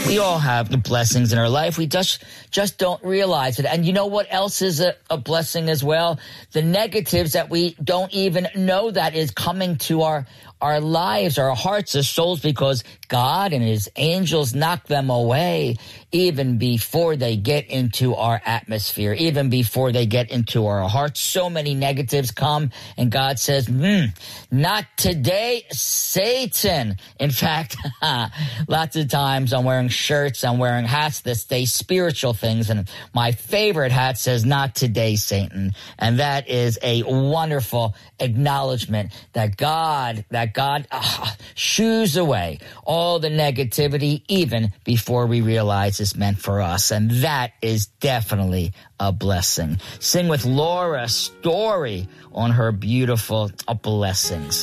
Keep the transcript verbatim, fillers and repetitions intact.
We all have the blessings in our life. We just just don't realize it. And you know what else is a, a blessing as well? The negatives that we don't even know that is coming to our our lives, our hearts, our souls, because God and his angels knock them away even before they get into our atmosphere, even before they get into our hearts. So many negatives come, and God says, mm, not today, Satan. In fact, lots of times I'm wearing shirts, I'm wearing hats that say spiritual things, and my favorite hat says, not today, Satan. And that is a wonderful acknowledgement that God, that God uh, shoos away all the negativity even before we realize it's meant for us. And that is definitely a blessing. Sing with Laura Story on her beautiful blessings.